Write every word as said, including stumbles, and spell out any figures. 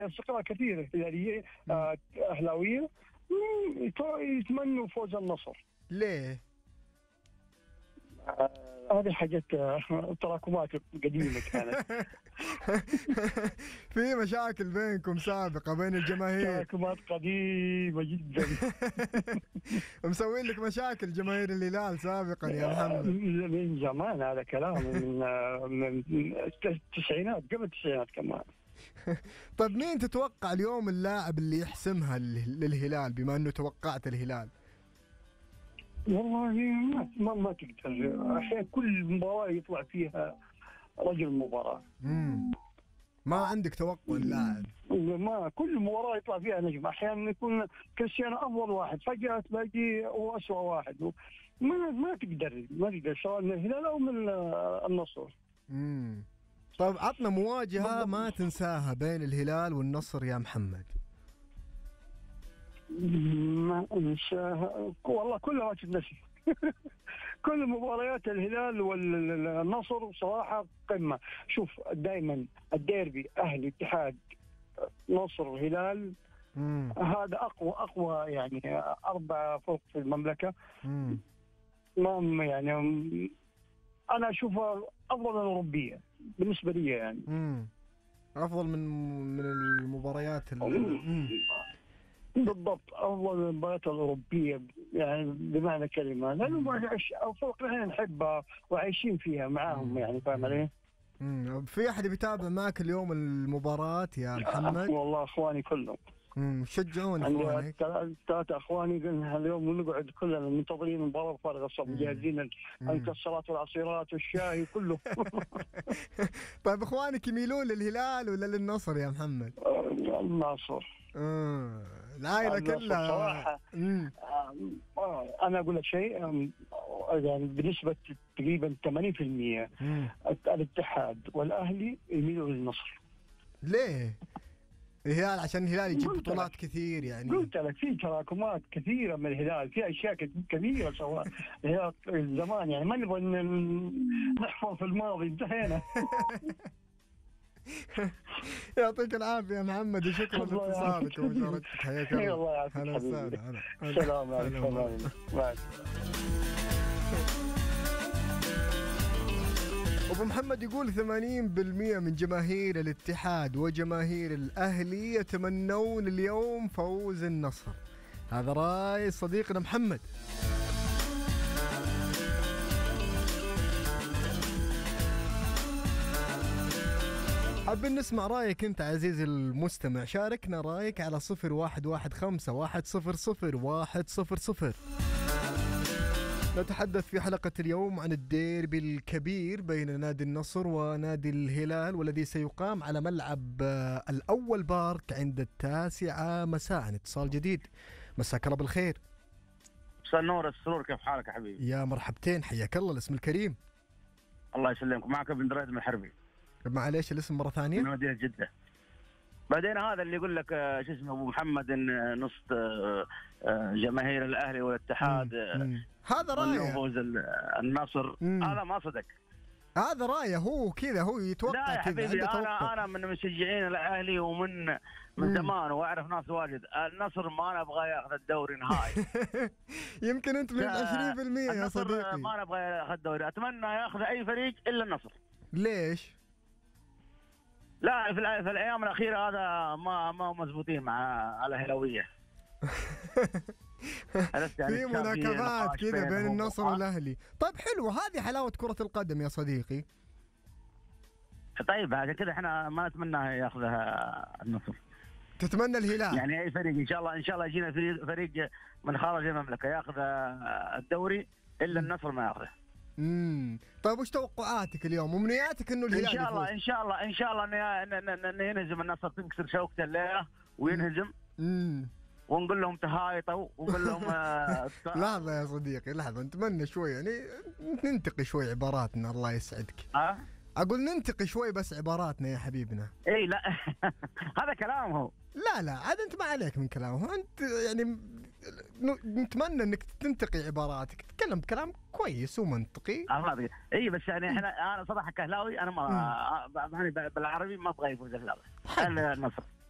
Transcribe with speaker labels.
Speaker 1: استقرار كثير هلاليه آه، اهلاويه يتمنوا فوز النصر.
Speaker 2: ليه؟
Speaker 1: آه، هذه حاجات آه، تراكمات قديمه كانت.
Speaker 2: في مشاكل بينكم سابقة بين الجماهير.
Speaker 1: تراكمات قديمه جدا.
Speaker 2: مسوين لك مشاكل جماهير الهلال سابقا يا محمد.
Speaker 1: من زمان هذا كلام، من آه، من التسعينات، قبل التسعينات كمان.
Speaker 2: طيب مين تتوقع اليوم اللاعب اللي يحسمها للهلال بما انه توقعت الهلال؟
Speaker 1: والله ما ما, ما تقدر، احيانا كل مباراه يطلع فيها رجل مباراه.
Speaker 2: امم ما عندك توقع اللاعب؟
Speaker 1: ما كل مباراه يطلع فيها نجم، احيانا يكون كريستيانو افضل واحد، فجاه تلاقي هو اسوء واحد. ما ما تقدر ما تقدر سواء من الهلال او من النصر.
Speaker 2: امم طيب عطنا مواجهه ما تنساها بين الهلال والنصر يا محمد.
Speaker 1: ما انساها والله، كلها ما تتنسي. كل مباريات الهلال والنصر بصراحه قمه. شوف دائما الديربي اهلي اتحاد نصر هلال،
Speaker 2: مم.
Speaker 1: هذا اقوى اقوى يعني اربع فرق في المملكه.
Speaker 2: مم.
Speaker 1: ما يعني انا اشوفها افضل من الاوروبيه بالنسبه لي يعني.
Speaker 2: مم. افضل من من المباريات
Speaker 1: بالضبط، افضل من المباريات الاوروبيه يعني بمعنى كلمه، لانه الفرق احنا نحبها وعايشين فيها معاهم يعني، فاهم علي؟
Speaker 2: امم في احد بيتابع معك اليوم المباراة يا محمد؟
Speaker 1: والله اخواني كلهم
Speaker 2: امم شجعون اخوانك.
Speaker 1: ثلاثة اخواني قلنا اليوم نقعد كلنا منتظرين المباراة بفارغ الصبر، جاهزين المكسرات والعصيرات والشاي كله.
Speaker 2: طيب اخوانك يميلون للهلال ولا للنصر يا محمد؟
Speaker 1: النصر.
Speaker 2: امم العائلة كلها
Speaker 1: صراحة. انا اقول لك شيء يعني بنسبة تقريبا ثمانين بالمئة الاتحاد والاهلي يميلوا للنصر. ليه؟ الهلال عشان الهلال يجيب بطولات كثير يعني. قلت لك في تراكمات كثيرة من الهلال، في اشياء كثيرة سواء الهلال زمان يعني، ما نبغى نحفر في الماضي، انتهينا.
Speaker 2: يعطيك العافية يا محمد وشكرا لاتصالك ومشاركتك. حياك الله.
Speaker 1: الله يعافيك حبيبي. السلام عليكم.
Speaker 2: أبو محمد يقول ثمانين بالمئة من جماهير الاتحاد وجماهير الأهلي يتمنون اليوم فوز النصر. هذا رأي صديقنا محمد. حابين نسمع رأيك أنت عزيزي المستمع، شاركنا رأيك على صفر واحد واحد خمسة واحد صفر صفر واحد صفر صفر. نتحدث في حلقة اليوم عن الديربي الكبير بين نادي النصر ونادي الهلال، والذي سيقام على ملعب الأول بارك عند التاسعة مساء. اتصال جديد، مساك الله بالخير.
Speaker 3: مساء النور السرور، كيف حالك يا حبيبي؟
Speaker 2: يا مرحبتين، حياك الله. الاسم الكريم؟
Speaker 3: الله يسلمك، معك ابن دريد من الحربي.
Speaker 2: معليش الاسم مرة ثانية؟
Speaker 3: من مدينة جدة. بعدين هذا اللي يقول لك شو اسمه ابو محمد ان نص جماهير الاهلي والاتحاد
Speaker 2: هذا رايه
Speaker 3: فوز النصر، هذا ما صدق.
Speaker 2: هذا رايه هو كذا، هو يتوقع كذا.
Speaker 3: لا يا حبيبي، انا انا من مشجعين الاهلي ومن من زمان واعرف ناس واجد. النصر ما نبغى ياخذ الدوري نهائي.
Speaker 2: يمكن انت من عشرين بالمئة يا صديقي.
Speaker 3: ما نبغى ياخذ الدوري، اتمنى ياخذ اي فريق الا النصر.
Speaker 2: ليش؟
Speaker 3: لا في, في الايام الاخيره هذا ما ما مزبوطين مع الاهلاويه.
Speaker 2: في مناكفات كذا بين النصر والاهلي. طيب حلو، هذه حلاوه كره القدم يا صديقي.
Speaker 3: طيب عشان كذا احنا ما نتمنى ياخذها النصر.
Speaker 2: تتمنى الهلال
Speaker 3: يعني اي فريق ان شاء الله ان شاء الله يجينا فريق من خارج المملكه ياخذ الدوري الا النصر ما ياخذه.
Speaker 2: امم طيب وش توقعاتك اليوم ومنياتك انه الهلال
Speaker 3: ان شاء الله ان شاء الله ان شاء الله انه ينهزم النصر، تنكسر شوكته الليله وينهزم.
Speaker 2: امم
Speaker 3: ونقول لهم تهايطوا ونقول لهم آه
Speaker 2: لحظه يا صديقي، لحظه، نتمنى شوي يعني ننتقي شوي عباراتنا. الله يسعدك.
Speaker 3: أه؟
Speaker 2: اقول ننتقي شوي بس عباراتنا يا حبيبنا.
Speaker 3: اي لا هذا كلامه.
Speaker 2: لا لا عاد انت ما عليك من كلامه، انت يعني نتمنى انك تنتقي عباراتك، تتكلم بكلام كويس ومنطقي.
Speaker 3: الله اي بس يعني احنا انا صراحه كهلاوي انا ما يعني بالعربي ما ابغى يفوز الهلال النصر.